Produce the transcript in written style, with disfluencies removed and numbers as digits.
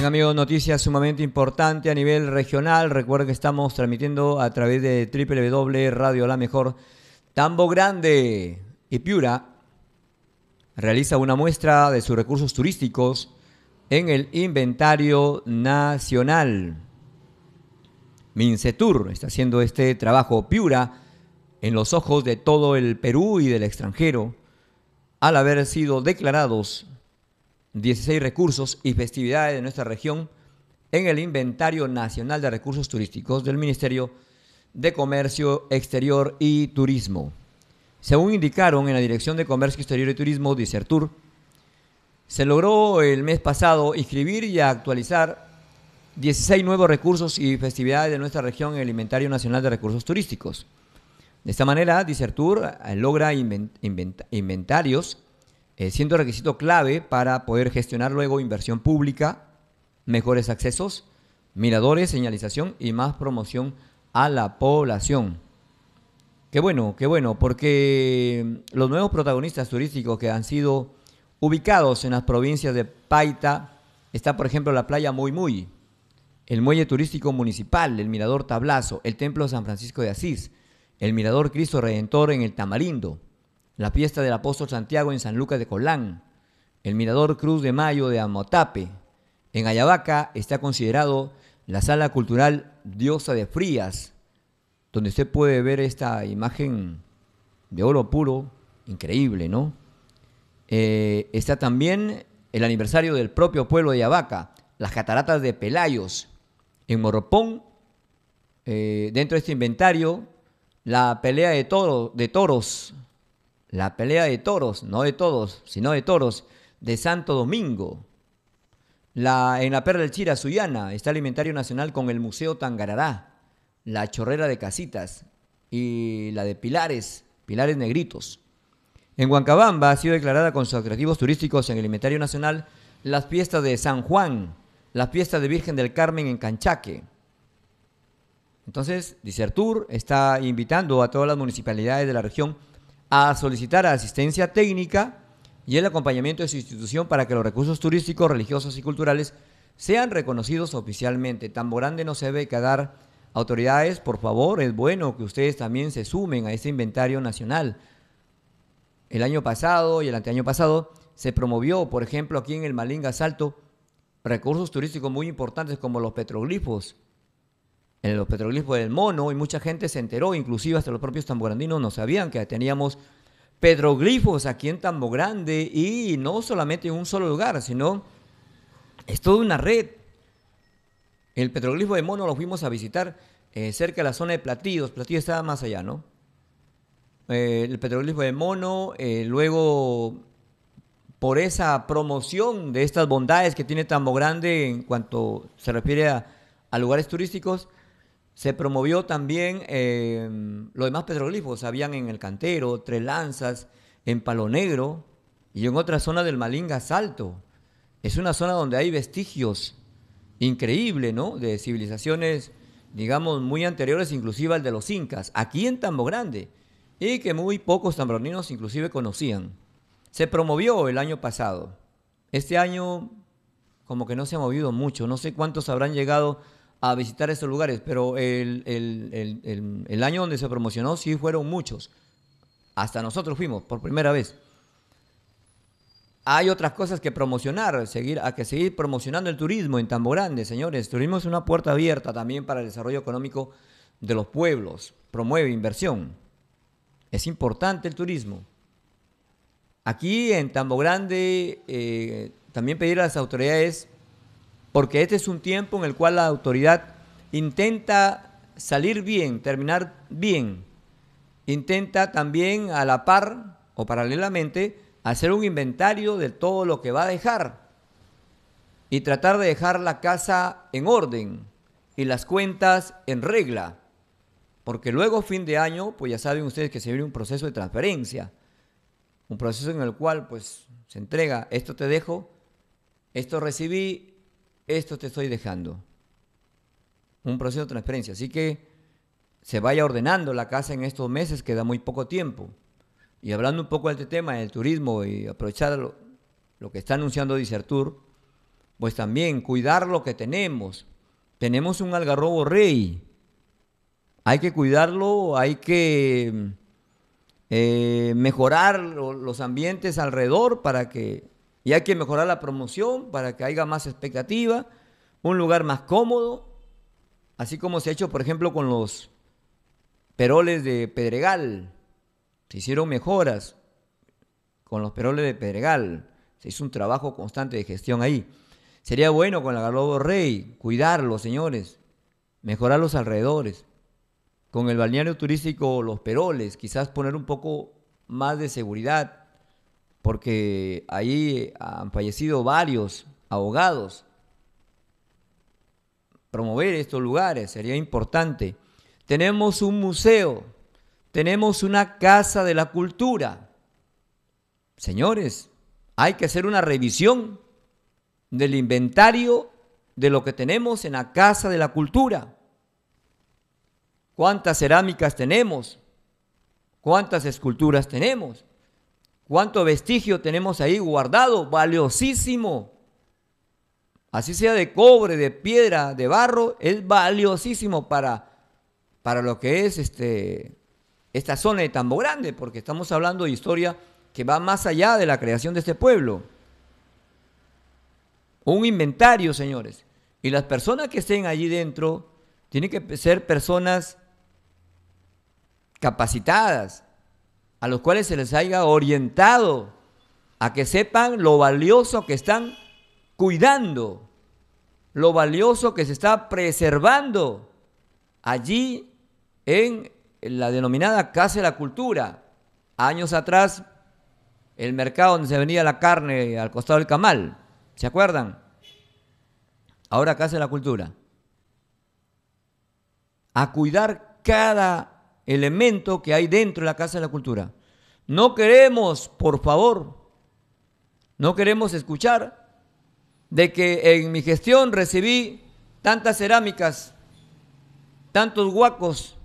Bien, amigos, noticia sumamente importante a nivel regional. Recuerden que estamos transmitiendo a través de Radio La Mejor. Tambo Grande y Piura realiza una muestra de sus recursos turísticos en el inventario nacional. Mincetur está haciendo este trabajo. Piura en los ojos de todo el Perú y del extranjero, al haber sido declarados 16 recursos y festividades de nuestra región en el Inventario Nacional de Recursos Turísticos del Ministerio de Comercio Exterior y Turismo. Según indicaron en la Dirección de Comercio Exterior y Turismo, Disertur, se logró el mes pasado inscribir y actualizar 16 nuevos recursos y festividades de nuestra región en el Inventario Nacional de Recursos Turísticos. De esta manera, Disertur logra inventarios siendo requisito clave para poder gestionar luego inversión pública, mejores accesos, miradores, señalización y más promoción a la población. Qué bueno, porque los nuevos protagonistas turísticos que han sido ubicados en las provincias de Paita, está por ejemplo la playa Muy Muy, el muelle turístico municipal, el mirador Tablazo, el templo San Francisco de Asís, el mirador Cristo Redentor en el Tamarindo, la fiesta del apóstol Santiago en San Lucas de Colán, el mirador Cruz de Mayo de Amotape. En Ayabaca está considerado la sala cultural Diosa de Frías, donde usted puede ver esta imagen de oro puro, increíble, ¿no? Está también el aniversario del propio pueblo de Ayabaca, las cataratas de Pelayos. En Morropón, dentro de este inventario, la pelea de toros, la pelea de toros, no de todos, sino de toros, de Santo Domingo. En la Perla del Chira, Sullana, está el Inventario Nacional con el Museo Tangarará, la Chorrera de Casitas y la de Pilares Negritos. En Huancabamba ha sido declarada con sus atractivos turísticos en el Inventario Nacional las fiestas de San Juan, las fiestas de Virgen del Carmen en Canchaque. Entonces, Disertur está invitando a todas las municipalidades de la región a solicitar asistencia técnica y el acompañamiento de su institución para que los recursos turísticos, religiosos y culturales sean reconocidos oficialmente. Tambo Grande no se debe quedar. Autoridades, por favor, es bueno que ustedes también se sumen a este inventario nacional. El año pasado y el anteaño pasado se promovió, por ejemplo, aquí en el Malinga Salto, recursos turísticos muy importantes como los petroglifos. En los petroglifos del mono, y mucha gente se enteró, inclusive hasta los propios tambograndinos no sabían que teníamos petroglifos aquí en Tambo Grande, y no solamente en un solo lugar, sino es toda una red. El petroglifo de mono lo fuimos a visitar cerca de la zona de Platillos. Platillos estaba más allá, ¿no? El petroglifo de mono, luego por esa promoción de estas bondades que tiene Tambo Grande en cuanto se refiere a lugares turísticos, se promovió también los demás petroglifos. Habían en El Cantero, Tres Lanzas, en Palo Negro y en otra zona del Malinga Salto. Es una zona donde hay vestigios increíbles, ¿no? De civilizaciones, digamos, muy anteriores inclusive al de los incas, aquí en Tambo Grande, y que muy pocos tamborinos inclusive conocían. Se promovió el año pasado. Este año como que no se ha movido mucho. No sé cuántos habrán llegado a visitar estos lugares, pero el año donde se promocionó sí fueron muchos. Hasta nosotros fuimos por primera vez. Hay otras cosas que promocionar, hay que seguir promocionando el turismo en Tambo Grande, señores. El turismo es una puerta abierta también para el desarrollo económico de los pueblos. Promueve inversión. Es importante el turismo. Aquí en Tambo Grande también pedir a las autoridades, porque este es un tiempo en el cual la autoridad intenta salir bien, terminar bien. Intenta también a la par o paralelamente hacer un inventario de todo lo que va a dejar y tratar de dejar la casa en orden y las cuentas en regla, porque luego fin de año, pues ya saben ustedes que se viene un proceso de transferencia, un proceso en el cual pues se entrega, esto te dejo, esto recibí, esto te estoy dejando. Un proceso de transferencia. Así que se vaya ordenando la casa en estos meses, queda muy poco tiempo. Y hablando un poco de este tema del turismo y aprovechar lo que está anunciando Disertur, pues también cuidar lo que tenemos. Tenemos un algarrobo rey, hay que cuidarlo, hay que mejorar los ambientes alrededor y hay que mejorar la promoción para que haya más expectativa, un lugar más cómodo, así como se ha hecho, por ejemplo, con los peroles de Pedregal. Se hicieron mejoras con los peroles de Pedregal, se hizo un trabajo constante de gestión ahí. Sería bueno con el algarrobo rey, cuidarlo, señores, mejorar los alrededores. Con el balneario turístico Los Peroles, quizás poner un poco más de seguridad, porque ahí han fallecido varios ahogados. Promover estos lugares sería importante. Tenemos un museo, tenemos una casa de la cultura. Señores, hay que hacer una revisión del inventario de lo que tenemos en la casa de la cultura. ¿Cuántas cerámicas tenemos? ¿Cuántas esculturas tenemos? ¿Cuánto vestigio tenemos ahí guardado? Valiosísimo. Así sea de cobre, de piedra, de barro, es valiosísimo para lo que es esta zona de Tambo Grande, porque estamos hablando de historia que va más allá de la creación de este pueblo. Un inventario, señores. Y las personas que estén allí dentro tienen que ser personas capacitadas, a los cuales se les haya orientado a que sepan lo valioso que están cuidando, lo valioso que se está preservando allí en la denominada Casa de la Cultura. Años atrás, el mercado donde se vendía la carne al costado del Camal, ¿se acuerdan? Ahora Casa de la Cultura. A cuidar cada elemento que hay dentro de la Casa de la Cultura. No queremos, por favor, no queremos escuchar de que en mi gestión recibí tantas cerámicas, tantos huacos,